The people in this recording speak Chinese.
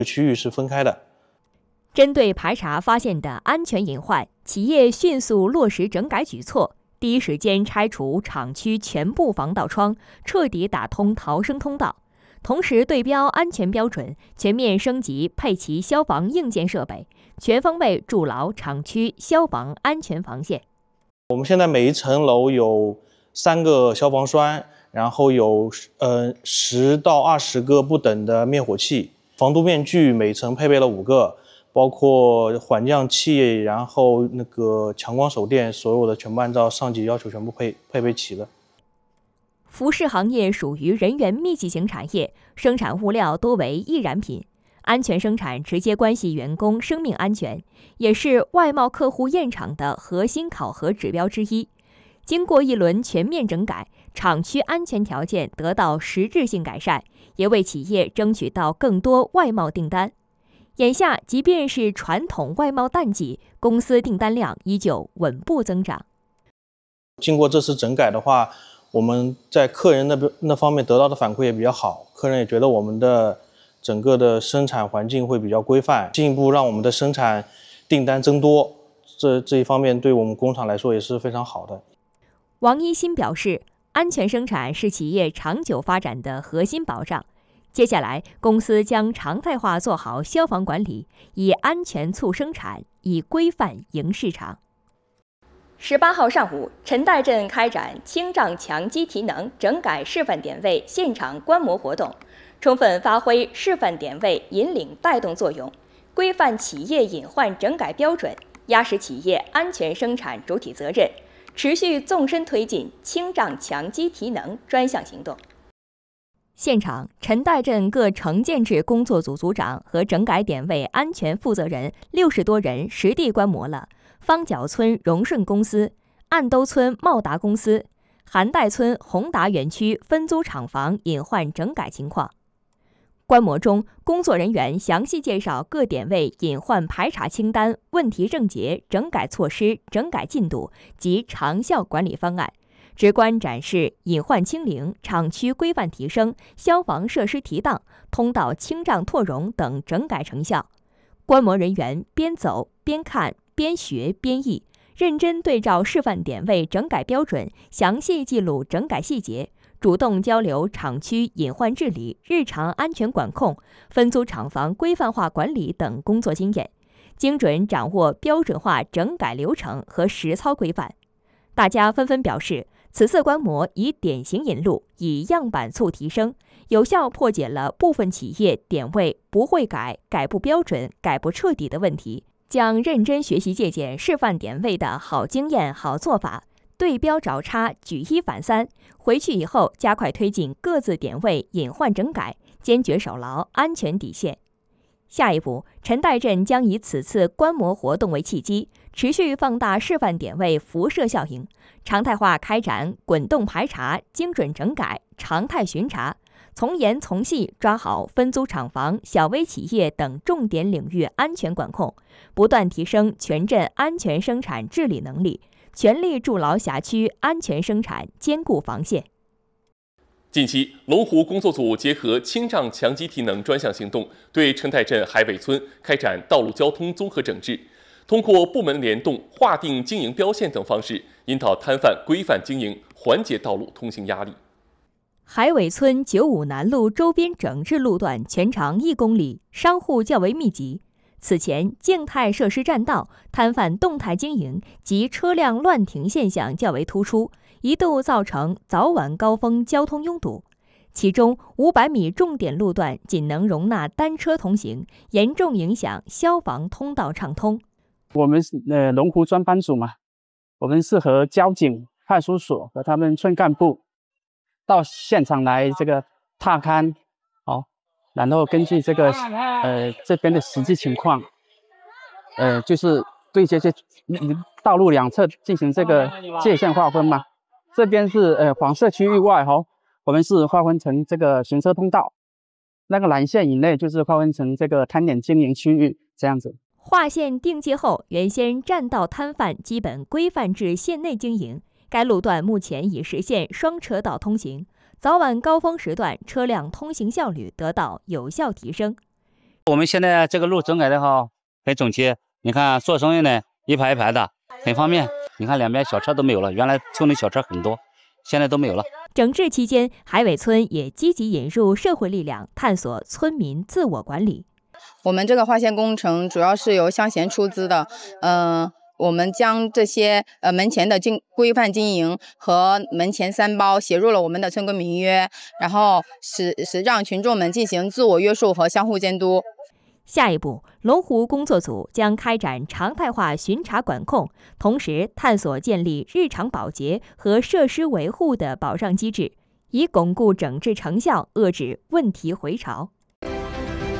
区域是分开的。 针对排查发现的安全隐患，企业迅速落实整改举措，第一时间拆除厂区全部防盗窗，彻底打通逃生通道。同时对标安全标准，全面升级配齐消防硬件设备，全方位筑牢厂区消防安全防线。 我们现在每一层楼有3个消防栓，然后有10到20个不等的灭火器，防毒面具每层配备了5个，包括缓降器，然后强光手电，所有的全部按照上级要求全部配备齐了。 服饰行业属于人员密集型产业，生产物料多为易燃品，安全生产直接关系员工生命安全，也是外贸客户验厂的核心考核指标之一。经过一轮全面整改，厂区安全条件得到实质性改善，也为企业争取到更多外贸订单。眼下，即便是传统外贸淡季，公司订单量依旧稳步增长。 经过这次整改的话，我们在客人那方面得到的反馈也比较好，客人也觉得我们的整个的生产环境会比较规范，进一步让我们的生产订单增多，这一方面对我们工厂来说也是非常好的。 王一新表示，安全生产是企业长久发展的核心保障。接下来，公司将常态化做好消防管理，以安全促生产，以规范赢市场。18号上午，陈岱镇开展清障强基提能整改示范点位现场观摩活动，充分发挥示范点位引领带动作用，规范企业隐患整改标准，压实企业安全生产主体责任，持续纵深推进清障强基提能专项行动。现场，陈岱镇各城建制工作组组长和整改点位安全负责人60多人实地观摩了方角村荣顺公司、岸兜村茂达公司、韩岱村宏达园区分租厂房隐患整改情况。观摩中，工作人员详细介绍各点位隐患排查清单、问题症结、整改措施、整改进度及长效管理方案，直观展示隐患清零、厂区规范提升、消防设施提档、通道清障拓容等整改成效。观摩人员边走边看边学边议，认真对照示范点位整改标准，详细记录整改细节，主动交流厂区隐患治理、日常安全管控、分租厂房规范化管理等工作经验，精准掌握标准化整改流程和实操规范。大家纷纷表示，此次观摩以典型引路，以样板促提升，有效破解了部分企业点位不会改、改不标准、改不彻底的问题，将认真学习借鉴示范点位的好经验、好做法，对标找茬，举一反三。回去以后，加快推进各自点位隐患整改，坚决守牢安全底线。下一步，陈岱镇将以此次观摩活动为契机，持续放大示范点位辐射效应，常态化开展滚动排查、精准整改、常态巡查，从严从细抓好分租厂房、小微企业等重点领域安全管控，不断提升全镇安全生产治理能力，全力筑牢辖区安全生产坚固防线。 近期，龙湖工作组结合清障强基提能专项行动，对陈岱镇海尾村开展道路交通综合整治，通过部门联动、划定经营标线等方式，引导摊贩规范经营，缓解道路通行压力。 海尾村95南路周边整治路段全长1公里，商户较为密集。此前，静态设施占道、摊贩动态经营及车辆乱停现象较为突出，一度造成早晚高峰交通拥堵。其中500米重点路段仅能容纳单车通行，严重影响消防通道畅通。 我们龙湖专班组嘛，我们是和交警、派出所和他们村干部到现场来这个踏勘，然后根据这个这边的实际情况，就是对这些道路两侧进行这个界限划分嘛。这边是黄色区域外我们是划分成这个行车通道，那个蓝线以内就是划分成这个摊点经营区域，这样子。 划线定界后，原先占道摊贩基本规范至线内经营，该路段目前已实现双车道通行，早晚高峰时段车辆通行效率得到有效提升。 我们现在这个路整改的好，很整齐。你看做生意呢，一排一排的，很方便。你看两边小车都没有了，原来村里小车很多，现在都没有了。 整治期间，海尾村也积极引入社会力量，探索村民自我管理。 我们这个划线工程主要是由乡贤出资的，我们将这些门前的规范经营和门前三包写入了我们的村规民约，然后使让群众们进行自我约束和相互监督。 下一步，龙湖工作组将开展常态化巡查管控，同时探索建立日常保洁和设施维护的保障机制，以巩固整治成效，遏制问题回潮。